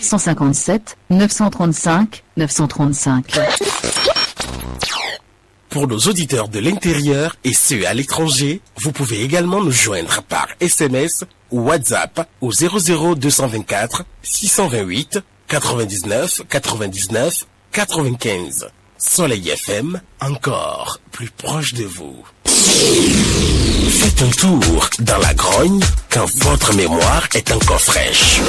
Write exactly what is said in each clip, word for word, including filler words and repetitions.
six cent cinquante-sept neuf cent trente-cinq neuf cent trente-cinq. Pour nos auditeurs de l'intérieur et ceux à l'étranger, vous pouvez également nous joindre par S M S ou WhatsApp au zéro zéro deux cent vingt-quatre six cent vingt-huit quatre-vingt-dix-neuf quatre-vingt-dix-neuf quatre-vingt-quinze. Soleil F M, encore plus proche de vous. Faites un tour dans la grogne quand votre mémoire est encore fraîche.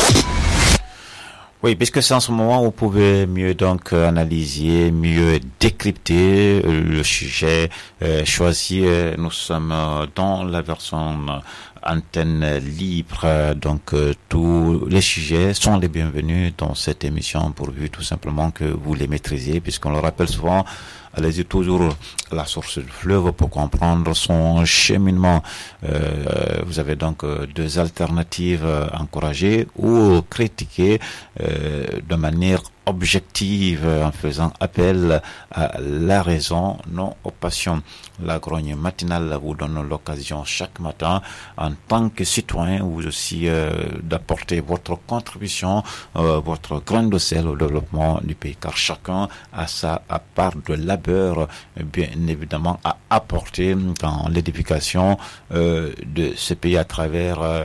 Oui, puisque c'est en ce moment où vous pouvez mieux donc analyser, mieux décrypter le sujet euh, choisi. Nous sommes dans la version antenne libre, donc euh, tous les sujets sont les bienvenus dans cette émission pourvu tout simplement que vous les maîtrisiez, puisqu'on le rappelle souvent. Allez-y toujours la source du fleuve pour comprendre son cheminement. Euh, vous avez donc euh, deux alternatives euh, encouragées ou critiquées euh, de manière objective en faisant appel à la raison, non aux passions. La grogne matinale vous donne l'occasion chaque matin en tant que citoyen vous aussi euh, d'apporter votre contribution, euh, votre grain de sel au développement du pays, car chacun a sa part de labeur bien évidemment à apporter dans l'édification euh, de ce pays à travers euh,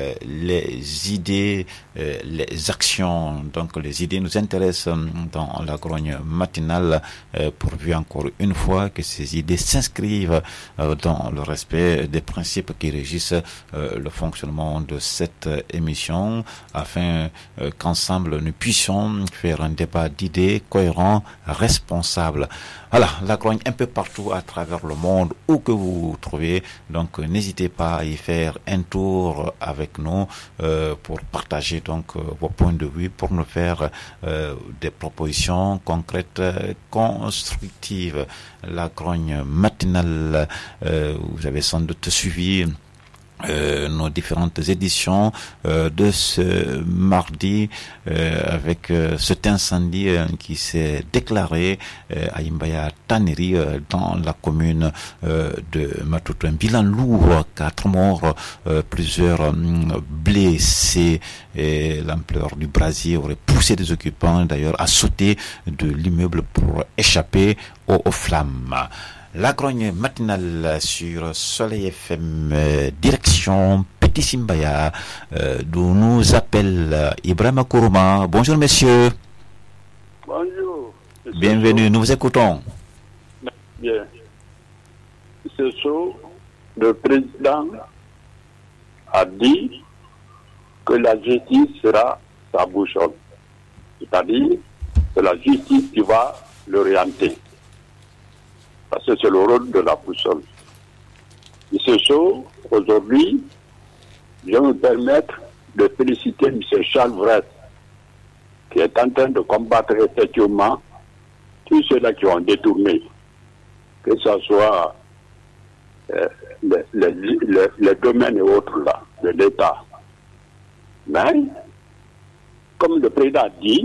les idées, euh, les actions. Donc les idées nous intéressent dans la grogne matinale, euh, pourvu encore une fois que ces idées s'inscrivent euh, dans le respect des principes qui régissent euh, le fonctionnement de cette émission, afin euh, qu'ensemble nous puissions faire un débat d'idées cohérent, responsable. Voilà, la grogne un peu partout à travers le monde, où que vous vous trouvez. Donc euh, n'hésitez pas à y faire un tour avec nous euh, pour partager donc euh, vos points de vue, pour nous faire euh, des propositions concrètes, euh, constructives. La grogne matinale, euh, vous avez sans doute suivi Euh, nos différentes éditions euh, de ce mardi euh, avec euh, cet incendie euh, qui s'est déclaré euh, à Imbaya Taneri euh, dans la commune euh, de Matuto. Un bilan lourd, quatre morts, euh, plusieurs euh, blessés, et l'ampleur du brasier aurait poussé des occupants d'ailleurs à sauter de l'immeuble pour échapper aux, aux flammes. La grogne matinale sur Soleil F M, euh, direction Petit Simbaya, euh, d'où nous appelle euh, Ibrahima Kourouma. Bonjour messieurs. Bonjour. Bienvenue, nous vous écoutons. Bien. Ce soir, le président a dit que la justice sera sa boussole. C'est-à-dire que la justice qui va l'orienter. Parce que c'est le rôle de la boussole. Et ce soir, aujourd'hui, je vais me permettre de féliciter M. Charles Vret, qui est en train de combattre effectivement tous ceux-là qui ont détourné, que ce soit euh, les, les, les, les domaines et autres là, de l'État. Mais, comme le président a dit,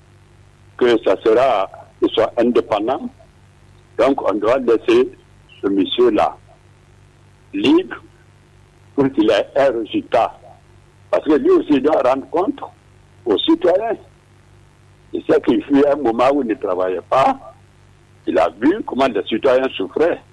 que ça sera, qu'il soit indépendant, donc on doit laisser ce monsieur-là libre pour qu'il ait un résultat. Parce que lui aussi doit rendre compte aux citoyens. Il sait qu'il fut un moment où il ne travaillait pas. Il a vu comment les citoyens souffraient.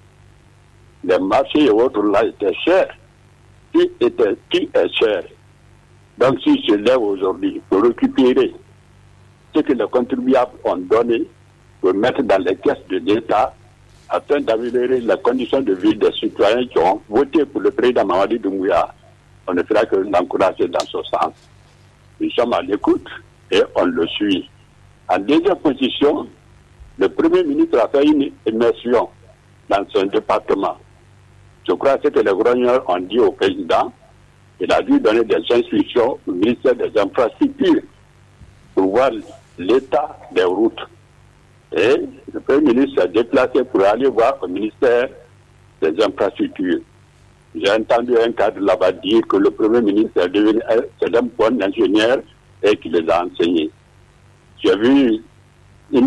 Les marchés et autres là étaient chers. Qui était, qui est cher? Donc s'il se lève aujourd'hui pour récupérer ce que les contribuables ont donné, pour mettre dans les caisses de l'État afin d'améliorer les conditions de vie des citoyens qui ont voté pour le président Mamadi Doumbouya, on ne fera que l'encourager dans ce sens. Nous sommes à l'écoute et on le suit. En deuxième position, le Premier ministre a fait une immersion dans son département. Je crois que ce que les grogneurs ont dit au président, il a dû donner des instructions au ministère des Infrastructures pour voir l'état des routes. Et le Premier ministre s'est déplacé pour aller voir au ministère des Infrastructures. J'ai entendu un cadre là-bas dire que le Premier ministre est devenu c'est un bon ingénieur et qu'il les a enseignés. J'ai vu une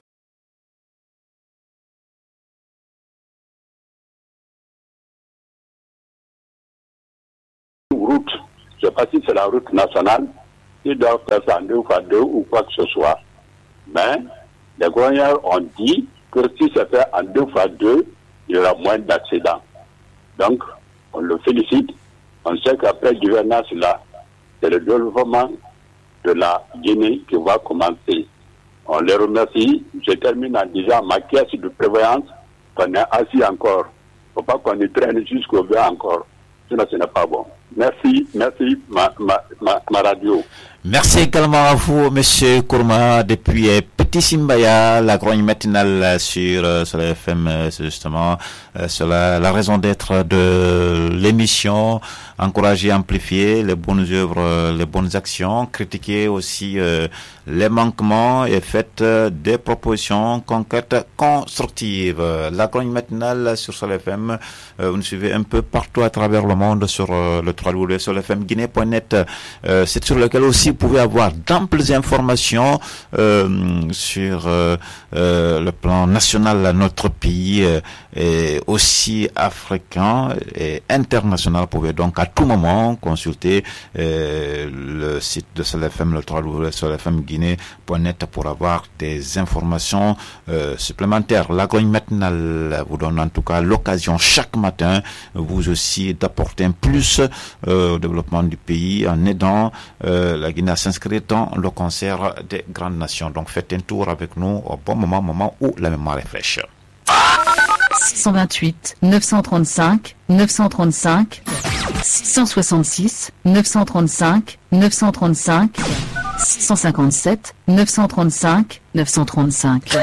route, je ne sais pas si c'est la route nationale, ils doivent faire ça en deux fois deux ou quoi que ce soit. Mais les grognards ont dit que si c'est fait en deux fois deux, il y aura moins d'accidents. Donc, on le félicite. On sait qu'après gouvernance là, c'est le développement de la Guinée qui va commencer. On les remercie. Je termine en disant ma caisse de prévoyance, qu'on est assis encore. Il ne faut pas qu'on y traîne jusqu'au vin encore. Sinon, ce n'est pas bon. Merci, merci, ma, ma, ma, ma radio. Merci également à vous, Monsieur Kourma, depuis Petit Simbaya, la grogne matinale sur, euh, sur la F M, euh, c'est justement euh, sur la, la raison d'être de l'émission, encourager, amplifier les bonnes œuvres, euh, les bonnes actions, critiquer aussi euh, les manquements et faites euh, des propositions concrètes, constructives. La grogne matinale sur Sol F M, euh, vous nous suivez un peu partout à travers le monde sur euh, le w w w point sol f m guinée point net, euh, c'est sur lequel aussi vous pouvez avoir d'amples informations euh, sur euh, euh, le plan national, notre pays euh, et aussi africain et international. Vous pouvez donc à tout moment consulter euh, le site de Sol F M, le w w w point sol f m guinée point net pour avoir des informations euh, supplémentaires. La grogne matinale vous donne en tout cas l'occasion chaque matin, vous aussi, d'apporter un plus euh, au développement du pays en aidant euh, la Guinée à s'inscrire dans le concert des grandes nations. Donc faites un tour avec nous au bon moment, moment où la mémoire est fraîche. six cent vingt-huit, neuf cent trente-cinq, neuf cent trente-cinq, six cent soixante-six, neuf cent trente-cinq, neuf cent trente-cinq, six cent cinquante-sept, neuf cent trente-cinq, neuf cent trente-cinq.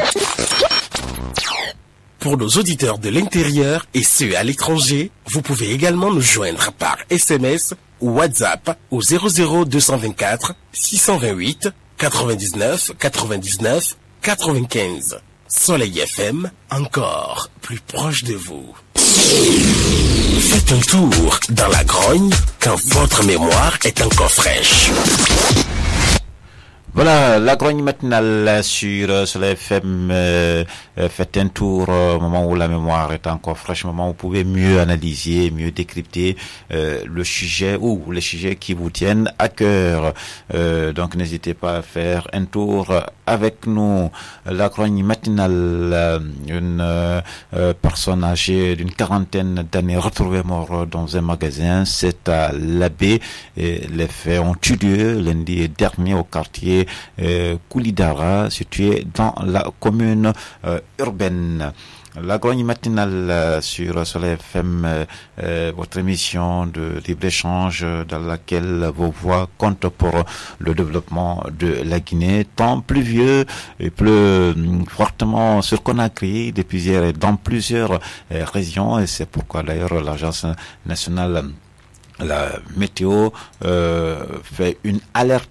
Pour nos auditeurs de l'intérieur et ceux à l'étranger, vous pouvez également nous joindre par S M S ou WhatsApp au zéro zéro deux cent vingt-quatre six cent vingt-huit quatre-vingt-dix-neuf quatre-vingt-dix-neuf quatre-vingt-quinze. Soleil F M, encore plus proche de vous. Faites un tour dans la grogne quand votre mémoire est encore fraîche. Voilà, la grogne matinale sur, euh, sur la F M, euh, euh, faites un tour euh, au moment où la mémoire est encore fraîche, au moment où vous pouvez mieux analyser, mieux décrypter euh, le sujet ou les sujets qui vous tiennent à cœur. Euh, donc n'hésitez pas à faire un tour avec nous. La grogne matinale, euh, une euh, personne âgée d'une quarantaine d'années retrouvée mort dans un magasin, c'est à l'Abbé. Les faits ont eu lieu lundi dernier au quartier Euh, Koulidara, situé dans la commune euh, urbaine. La grogne matinale euh, sur Soleil F M, euh, euh, votre émission de libre-échange dans laquelle vos voix comptent pour le développement de la Guinée. Temps pluvieux et pleut euh, fortement sur Conakry depuis hier et dans plusieurs euh, régions, et c'est pourquoi d'ailleurs l'Agence nationale la météo euh, fait une alerte,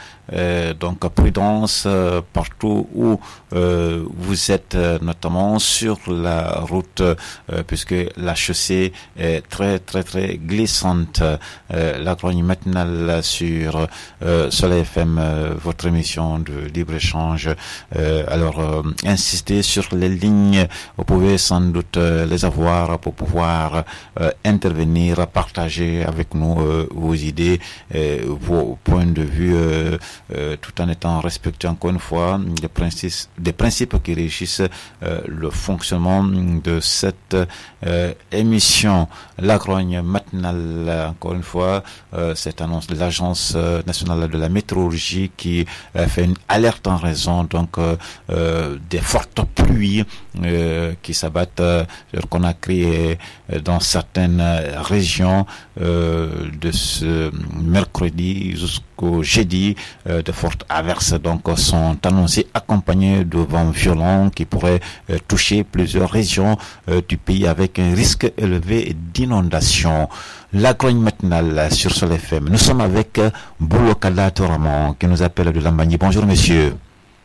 euh, donc prudence euh, partout où euh, vous êtes, euh, notamment sur la route, euh, puisque la chaussée est très très très glissante. Euh, la grogne matinale sur euh, Soleil F M, euh, votre émission de libre-échange. Euh, alors, euh, insistez sur les lignes, vous pouvez sans doute euh, les avoir pour pouvoir euh, intervenir, partager avec nous euh, vos idées, euh, vos points de vue, euh, euh, tout en étant respecté encore une fois des principes, des principes qui régissent euh, le fonctionnement de cette euh, émission. La grogne matinale, encore une fois, euh, cette annonce de l'Agence nationale de la météorologie qui euh, fait une alerte en raison donc euh, euh, des fortes pluies euh, qui s'abattent euh, sur Conakry et euh, dans certaines régions euh, de ce mercredi jusqu'au jeudi. Euh, de fortes averses donc sont annoncées, accompagnées de vents violents qui pourraient euh, toucher plusieurs régions euh, du pays avec un risque élevé d'inondation. La grogne matinale sur Sol F M. Nous sommes avec euh, Boulokala Toraman qui nous appelle de Lambagny. Bonjour monsieur.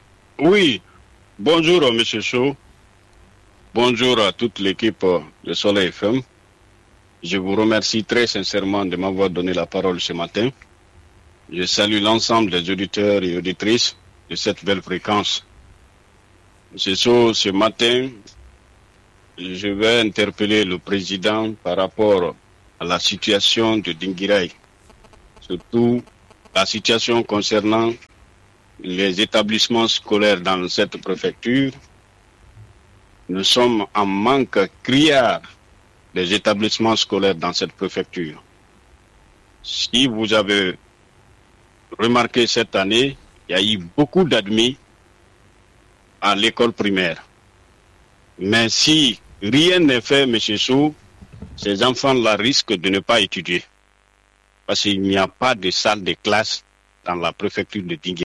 Oui, bonjour monsieur Chaud. Bonjour à toute l'équipe de Soleil F M. Je vous remercie très sincèrement de m'avoir donné la parole ce matin. Je salue l'ensemble des auditeurs et auditrices de cette belle fréquence. Monsieur Chaud, ce matin, je vais interpeller le président par rapport à la situation de Dinguiraye, surtout la situation concernant les établissements scolaires dans cette préfecture. Nous sommes en manque criard des établissements scolaires dans cette préfecture. Si vous avez remarqué cette année, il y a eu beaucoup d'admis à l'école primaire. Mais si rien n'est fait, M. Sou, ces enfants-là risquent de ne pas étudier. Parce qu'il n'y a pas de salle de classe dans la préfecture de Dingué.